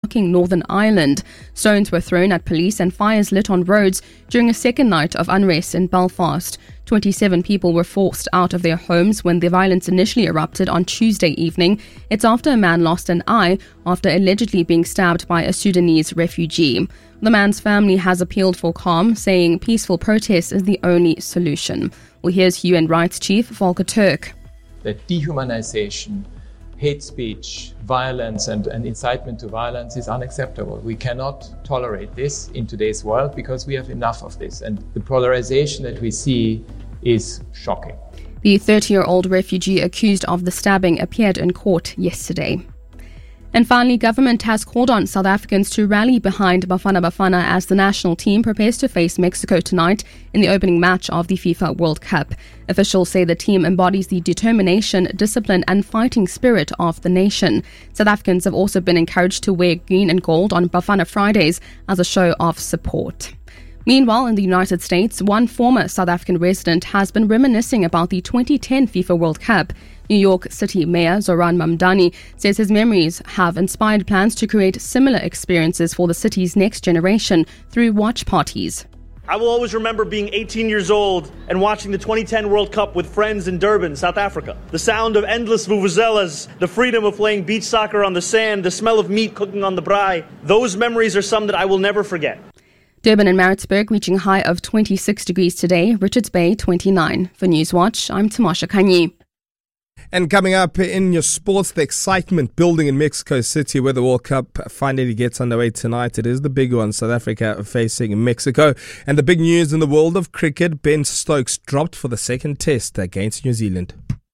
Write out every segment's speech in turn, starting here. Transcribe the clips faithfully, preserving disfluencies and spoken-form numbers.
fucking Northern Ireland. Stones were thrown at police and fires lit on roads during a second night of unrest in Belfast. twenty-seven people were forced out of their homes when the violence initially erupted on Tuesday evening. It's after a man lost an eye after allegedly being stabbed by a Sudanese refugee. The man's family has appealed for calm, saying peaceful protest is the only solution. Well, here's U N Rights Chief Volker Turk. That dehumanization, hate speech, violence and, and incitement to violence is unacceptable. We cannot tolerate this in today's world because we have enough of this. And the polarization that we see is shocking. The thirty-year-old refugee accused of the stabbing appeared in court yesterday. And finally, government has called on South Africans to rally behind Bafana Bafana as the national team prepares to face Mexico tonight in the opening match of the FIFA World Cup. Officials say the team embodies the determination, discipline and fighting spirit of the nation. South Africans have also been encouraged to wear green and gold on Bafana Fridays as a show of support. Meanwhile, in the United States, one former South African resident has been reminiscing about the twenty ten FIFA World Cup. New York City Mayor Zoran Mamdani says his memories have inspired plans to create similar experiences for the city's next generation through watch parties. I will always remember being eighteen years old and watching the twenty ten World Cup with friends in Durban, South Africa. The sound of endless vuvuzelas, the freedom of playing beach soccer on the sand, the smell of meat cooking on the braai. Those memories are some that I will never forget. Durban and Maritzburg reaching a high of twenty-six degrees today, Richards Bay twenty-nine. For Newswatch, I'm Tamasha Kanyi. And coming up in your sports, the excitement building in Mexico City where the World Cup finally gets underway tonight. It is the big one, South Africa facing Mexico. And the big news in the world of cricket, Ben Stokes dropped for the second test against New Zealand.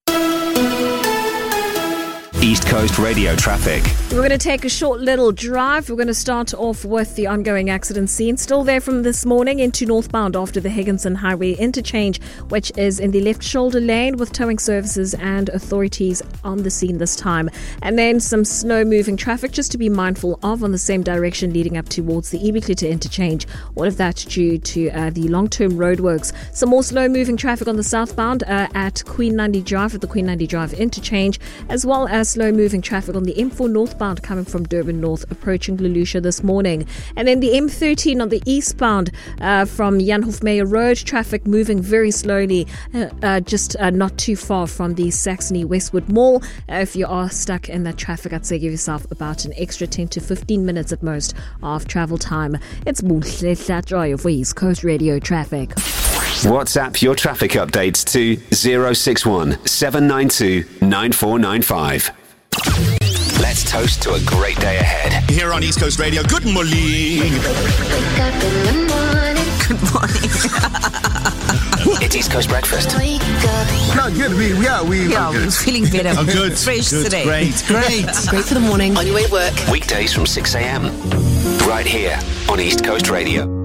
East Coast Radio traffic. We're going to take a short little drive. We're going to start off with the ongoing accident scene. Still there from this morning into northbound after the Higginson Highway interchange, which is in the left shoulder lane with towing services and authorities on the scene this time. And then some slow moving traffic just to be mindful of on the same direction leading up towards the Ebiklitter interchange. All of that due to uh, the long-term roadworks. Some more slow moving traffic on the southbound uh, at Queen Nandi Drive at the Queen Nandi Drive interchange, as well as slow moving traffic on the M four northbound coming from Durban North approaching Lelusha this morning. And then the M thirteen on the eastbound uh, from Jan Hofmeyer Road, traffic moving very slowly, uh, uh, just uh, not too far from the Saxony Westwood Mall. Uh, if you are stuck in that traffic, I'd say give yourself about an extra ten to fifteen minutes at most of travel time. It's Muhle Hlajoy for East Coast Radio Traffic. WhatsApp your traffic updates to zero six one seven nine two nine four nine five. Let's toast to a great day ahead. Here on East Coast Radio, good morning. Wake up in the morning. Good morning. It's East Coast Breakfast. Wake up. No, good. We, yeah, we Yeah, are good. I'm feeling better. Oh, good. Fresh good. today. Great, great. Great for the morning. On your way to work. Weekdays from six a.m. Right here on East Coast Radio.